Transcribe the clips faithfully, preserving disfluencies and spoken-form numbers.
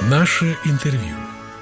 Наше интервью.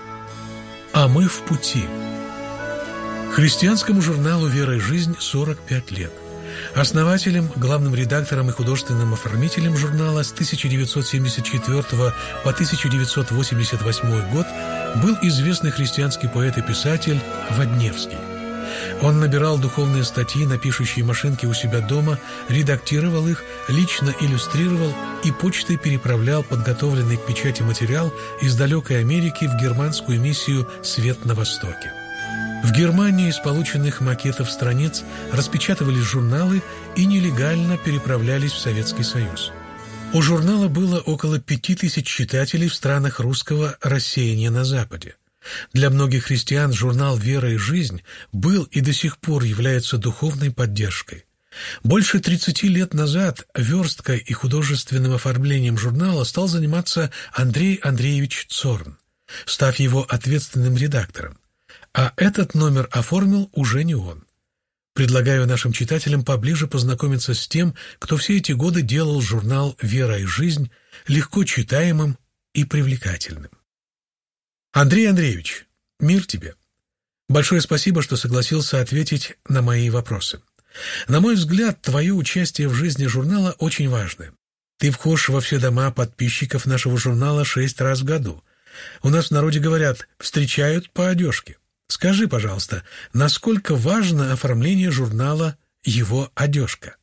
А мы в пути. Христианскому журналу «Вера и жизнь» сорок пять лет. Основателем, главным редактором и художественным оформителем журнала с тысяча девятьсот семьдесят четвёртого по тысяча девятьсот восемьдесят восьмой год был известный христианский поэт и писатель Водневский. Он набирал духовные статьи на пишущей машинке у себя дома, редактировал их, лично иллюстрировал и почтой переправлял подготовленный к печати материал из далекой Америки в германскую миссию «Свет на Востоке». В Германии из полученных макетов страниц распечатывались журналы и нелегально переправлялись в Советский Союз. У журнала было около пяти тысяч читателей в странах русского рассеяния на Западе. Для многих христиан журнал «Вера и жизнь» был и до сих пор является духовной поддержкой. Больше тридцати лет назад версткой и художественным оформлением журнала стал заниматься Андрей Андреевич Цорн, став его ответственным редактором. А этот номер оформил уже не он. Предлагаю нашим читателям поближе познакомиться с тем, кто все эти годы делал журнал «Вера и жизнь» легко читаемым и привлекательным. Андрей Андреевич, мир тебе. Большое спасибо, что согласился ответить на мои вопросы. На мой взгляд, твое участие в жизни журнала очень важное. Ты вхож во все дома подписчиков нашего журнала шесть раз в году. У нас в народе говорят «встречают по одежке». Скажи, пожалуйста, насколько важно оформление журнала его одежка?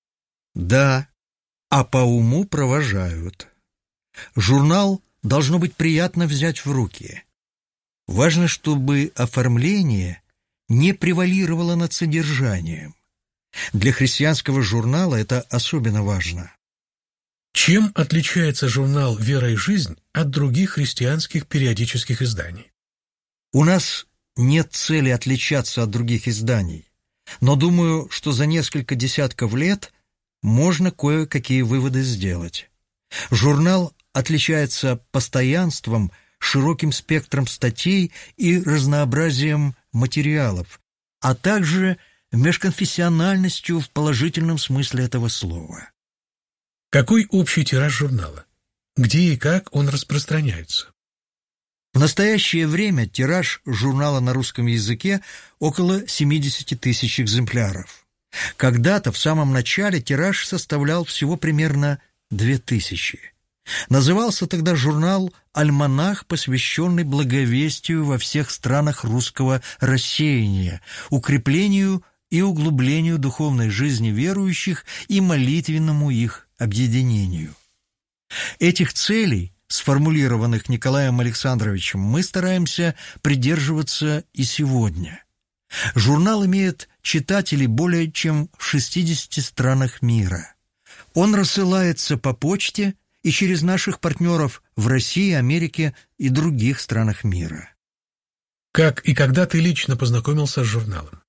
Да, а по уму провожают. Журнал должно быть приятно взять в руки. Важно, чтобы оформление не превалировало над содержанием. Для христианского журнала это особенно важно. Чем отличается журнал «Вера и жизнь» от других христианских периодических изданий? У нас нет цели отличаться от других изданий, но думаю, что за несколько десятков лет можно кое-какие выводы сделать. Журнал отличается постоянством, широким спектром статей и разнообразием материалов, а также межконфессиональностью в положительном смысле этого слова. Какой общий тираж журнала? Где и как он распространяется? В настоящее время тираж журнала на русском языке около семидесяти тысяч экземпляров. Когда-то, в самом начале, тираж составлял всего примерно две тысячи. Назывался тогда журнал «Альманах», посвященный благовестию во всех странах русского рассеяния, укреплению и углублению духовной жизни верующих и молитвенному их объединению. Этих целей, сформулированных Николаем Александровичем, мы стараемся придерживаться и сегодня. Журнал имеет читателей более чем в шестидесяти странах мира. Он рассылается по почте и через наших партнеров в России, Америке и других странах мира. Как и когда ты лично познакомился с журналом?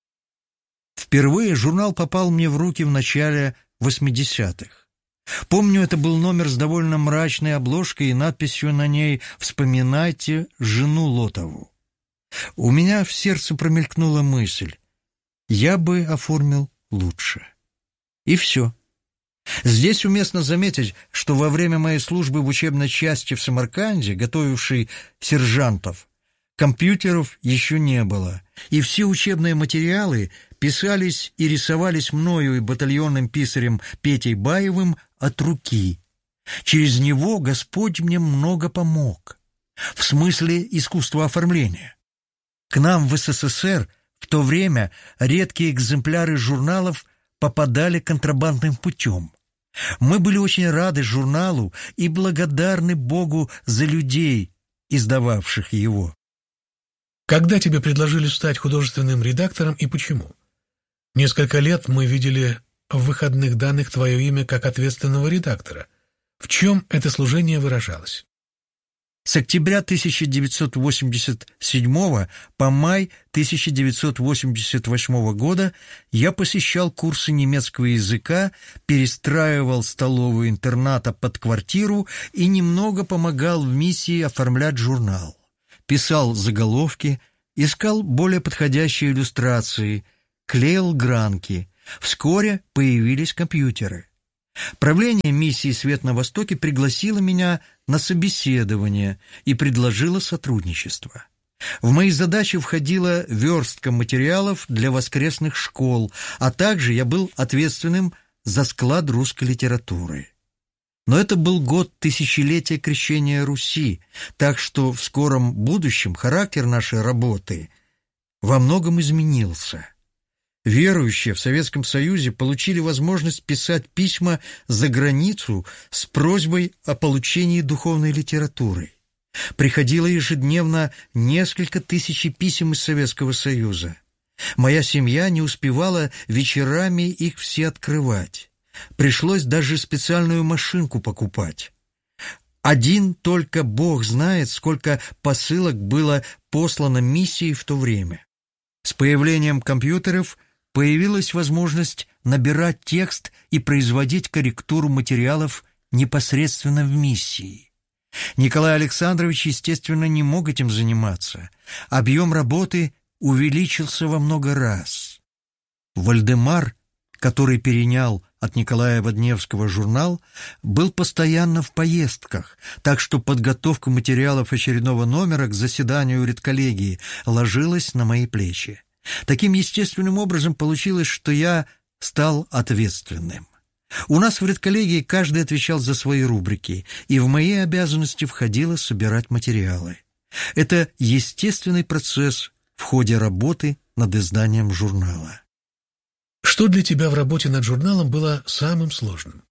Впервые журнал попал мне в руки в начале восьмидесятых. Помню, это был номер с довольно мрачной обложкой и надписью на ней «Вспоминайте жену Лотову». У меня в сердце промелькнула мысль: я бы оформил лучше. И все. Здесь уместно заметить, что во время моей службы в учебной части в Самарканде, готовившей сержантов, компьютеров еще не было, и все учебные материалы писались и рисовались мною и батальонным писарем Петей Баевым от руки. Через него Господь мне много помог, в смысле искусства оформления. К нам в СССР в то время редкие экземпляры журналов попадали контрабандным путем. Мы были очень рады журналу и благодарны Богу за людей, издававших его. Когда тебе предложили стать художественным редактором и почему? Несколько лет мы видели в выходных данных твое имя как ответственного редактора. В чем это служение выражалось? С октября тысяча девятьсот восемьдесят седьмого по май тысяча девятьсот восемьдесят восьмого года я посещал курсы немецкого языка, перестраивал столовую интерната под квартиру и немного помогал в миссии оформлять журнал. Писал заголовки, искал более подходящие иллюстрации, клеил гранки. Вскоре появились компьютеры. Правление миссии «Свет на Востоке» пригласило меня на собеседование и предложило сотрудничество. В мои задачи входила верстка материалов для воскресных школ, а также я был ответственным за склад русской литературы. Но это был год тысячелетия крещения Руси, так что в скором будущем характер нашей работы во многом изменился. Верующие в Советском Союзе получили возможность писать письма за границу с просьбой о получении духовной литературы. Приходило ежедневно несколько тысяч писем из Советского Союза. Моя семья не успевала вечерами их все открывать. Пришлось даже специальную машинку покупать. Один только Бог знает, сколько посылок было послано миссии в то время. С появлением компьютеров появилась возможность набирать текст и производить корректуру материалов непосредственно в миссии. Николай Александрович, естественно, не мог этим заниматься. Объем работы увеличился во много раз. Вальдемар, который перенял от Николая Водневского журнал, был постоянно в поездках, так что подготовка материалов очередного номера к заседанию редколлегии ложилась на мои плечи. Таким естественным образом получилось, что я стал ответственным. У нас в редколлегии каждый отвечал за свои рубрики, и в мои обязанности входило собирать материалы. Это естественный процесс в ходе работы над изданием журнала. Что для тебя в работе над журналом было самым сложным?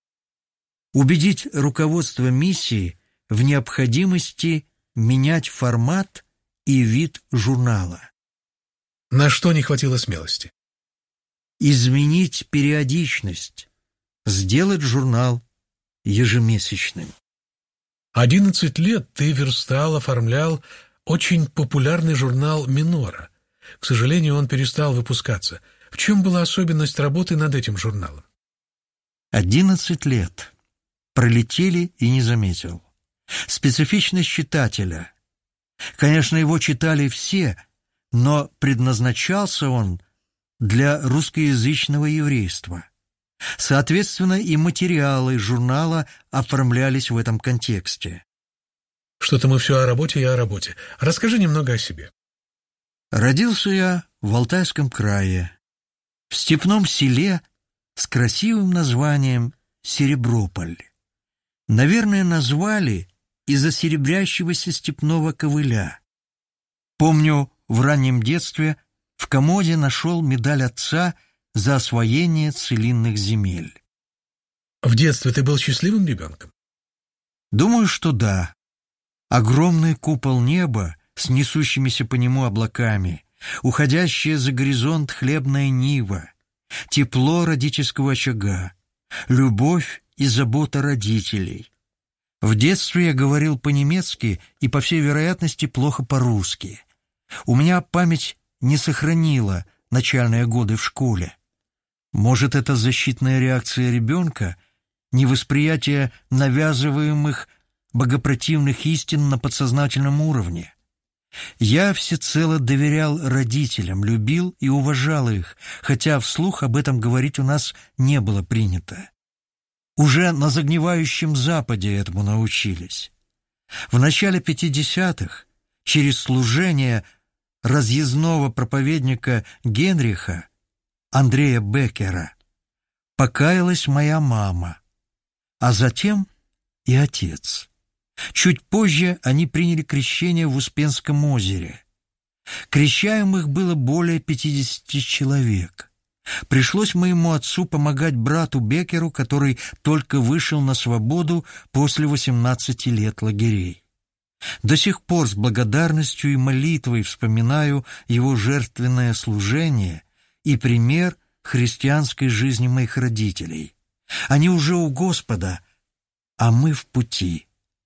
Убедить руководство миссии в необходимости менять формат и вид журнала. На что не хватило смелости? Изменить периодичность, сделать журнал ежемесячным. Одиннадцать лет ты верстал, оформлял очень популярный журнал «Минора». К сожалению, он перестал выпускаться. В чем была особенность работы над этим журналом? Одиннадцать лет. Пролетели и не заметил. Специфичность читателя. Конечно, его читали все, но предназначался он для русскоязычного еврейства. Соответственно, и материалы журнала оформлялись в этом контексте. Что-то мы все о работе и о работе. Расскажи немного о себе. Родился я в Алтайском крае, в степном селе с красивым названием Сереброполь. Наверное, назвали из-за серебрящегося степного ковыля. Помню, в раннем детстве в комоде нашел медаль отца за освоение целинных земель. В детстве ты был счастливым ребенком? Думаю, что да. Огромный купол неба с несущимися по нему облаками, уходящая за горизонт хлебная нива, тепло родительского очага, любовь и забота родителей. В детстве я говорил по-немецки и, по всей вероятности, плохо по-русски. У меня память не сохранила начальные годы в школе. Может, это защитная реакция ребенка, невосприятие навязываемых богопротивных истин на подсознательном уровне. Я всецело доверял родителям, любил и уважал их, хотя вслух об этом говорить у нас не было принято. Уже на загнивающем Западе этому научились. В начале пятидесятых, через служение разъездного проповедника Генриха Андрея Беккера, покаялась моя мама, а затем и отец. Чуть позже они приняли крещение в Успенском озере. Крещаемых было более пятидесяти человек. Пришлось моему отцу помогать брату Беккеру, который только вышел на свободу после восемнадцати лет лагерей. До сих пор с благодарностью и молитвой вспоминаю его жертвенное служение и пример христианской жизни моих родителей. Они уже у Господа, а мы в пути.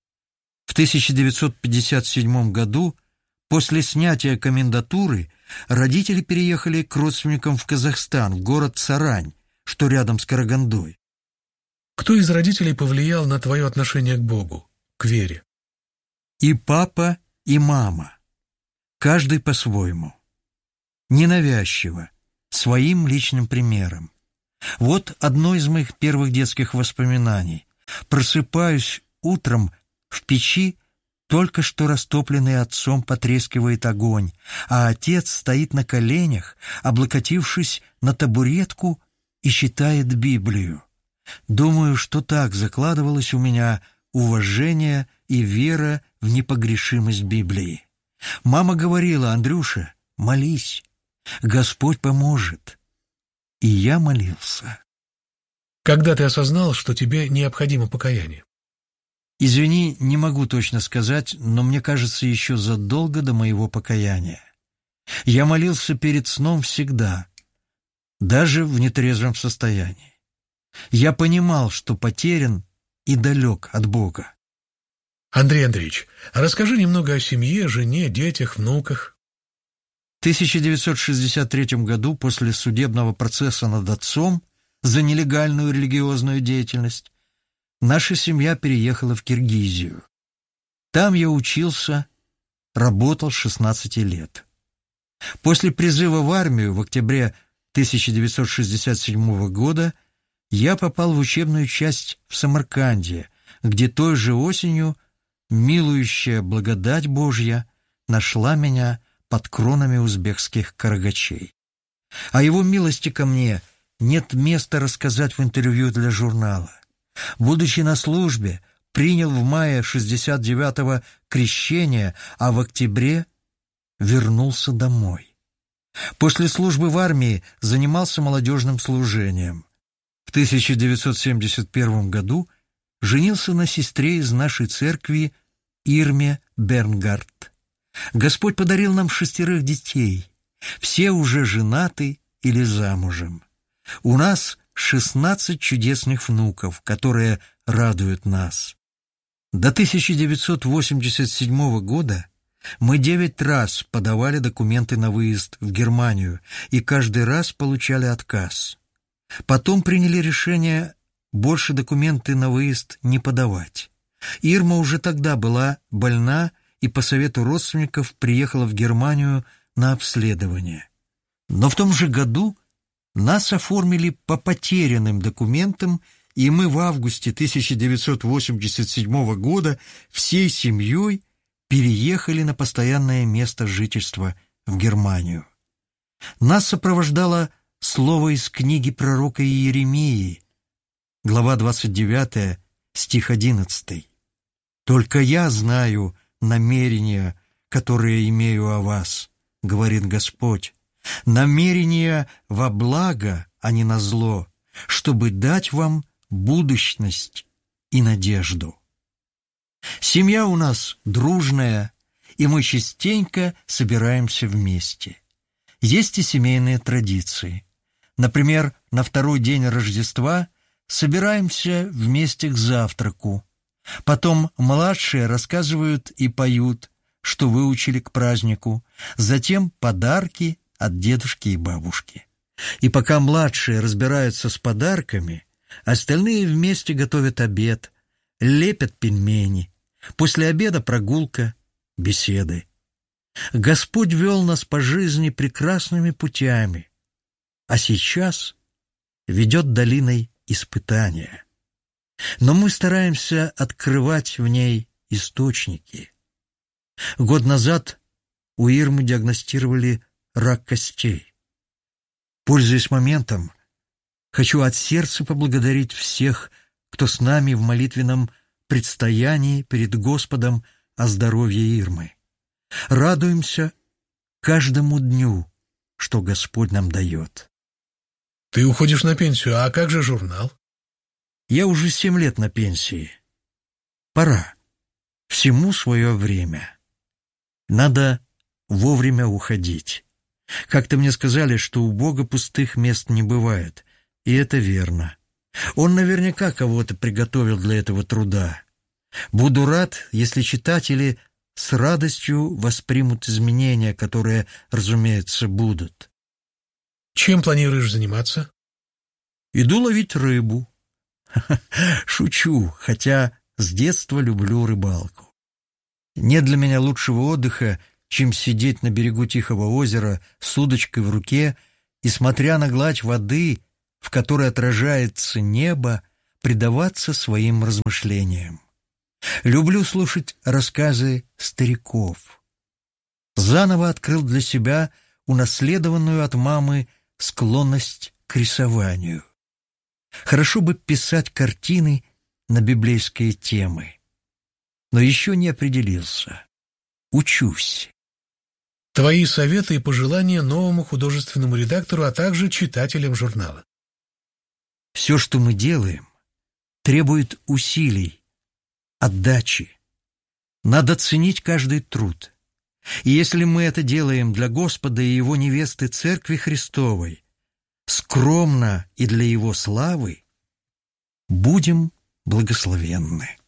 В тысяча девятьсот пятьдесят седьмом году, после снятия комендатуры, родители переехали к родственникам в Казахстан, в город Сарань, что рядом с Карагандой. Кто из родителей повлиял на твое отношение к Богу, к вере? И папа, и мама. Каждый по-своему. Ненавязчиво, своим личным примером. Вот одно из моих первых детских воспоминаний. Просыпаюсь утром в печи, только что растопленный отцом потрескивает огонь, а отец стоит на коленях, облокотившись на табуретку и читает Библию. Думаю, что так закладывалось у меня уважение и вера в непогрешимость Библии. Мама говорила: «Андрюша, молись, Господь поможет». И я молился. Когда ты осознал, что тебе необходимо покаяние? Извини, не могу точно сказать, но мне кажется, еще задолго до моего покаяния. Я молился перед сном всегда, даже в нетрезвом состоянии. Я понимал, что потерян и далек от Бога. Андрей Андреевич, расскажи немного о семье, жене, детях, внуках. В тысяча девятьсот шестьдесят третьем году, после судебного процесса над отцом за нелегальную религиозную деятельность, наша семья переехала в Киргизию. Там я учился, работал с шестнадцати лет. После призыва в армию в октябре тысяча девятьсот шестьдесят седьмого года я попал в учебную часть в Самарканде, где той же осенью милующая благодать Божья нашла меня под кронами узбекских карагачей. О его милости ко мне нет места рассказать в интервью для журнала. Будучи на службе, принял в мае шестьдесят девятого крещение, а в октябре вернулся домой. После службы в армии занимался молодежным служением. В тысяча девятьсот семьдесят первом году женился на сестре из нашей церкви Ирме Бернгард. Господь подарил нам шестерых детей, все уже женаты или замужем. У нас шестнадцать чудесных внуков, которые радуют нас. До тысяча девятьсот восемьдесят седьмого года мы девять раз подавали документы на выезд в Германию и каждый раз получали отказ. Потом приняли решение больше документы на выезд не подавать. Ирма уже тогда была больна и по совету родственников приехала в Германию на обследование. Но в том же году нас оформили по потерянным документам, и мы в августе тысяча девятьсот восемьдесят седьмого года всей семьей переехали на постоянное место жительства в Германию. Нас сопровождало слово из книги пророка Иеремии, глава двадцать девятая, стих одиннадцатый. «Только я знаю намерения, которые имею о вас, — говорит Господь, — намерения во благо, а не на зло, чтобы дать вам будущность и надежду». Семья у нас дружная, и мы частенько собираемся вместе. Есть и семейные традиции. Например, на второй день Рождества собираемся вместе к завтраку. Потом младшие рассказывают и поют, что выучили к празднику. Затем подарки от дедушки и бабушки. И пока младшие разбираются с подарками, остальные вместе готовят обед, лепят пельмени. После обеда прогулка, беседы. Господь вел нас по жизни прекрасными путями, а сейчас ведет долиной испытания. Но мы стараемся открывать в ней источники. Год назад у Ирмы диагностировали рак костей. Пользуясь моментом, хочу от сердца поблагодарить всех, кто с нами в молитвенном предстоянии перед Господом о здоровье Ирмы. Радуемся каждому дню, что Господь нам дает. Ты уходишь на пенсию, а как же журнал? Я уже семь лет на пенсии. Пора. Всему свое время. Надо вовремя уходить. Как-то мне сказали, что у Бога пустых мест не бывает, и это верно. Он наверняка кого-то приготовил для этого труда. Буду рад, если читатели с радостью воспримут изменения, которые, разумеется, будут. Чем планируешь заниматься? Иду ловить рыбу. Шучу, хотя с детства люблю рыбалку. Нет для меня лучшего отдыха, чем сидеть на берегу тихого озера с удочкой в руке и, смотря на гладь воды, в которой отражается небо, предаваться своим размышлениям. Люблю слушать рассказы стариков. Заново открыл для себя унаследованную от мамы склонность к рисованию. Хорошо бы писать картины на библейские темы. Но еще не определился. Учусь. Твои советы и пожелания новому художественному редактору, а также читателям журнала. Все, что мы делаем, требует усилий, отдачи. Надо ценить каждый труд. И если мы это делаем для Господа и Его невесты Церкви Христовой, скромно и для Его славы, будем благословенны.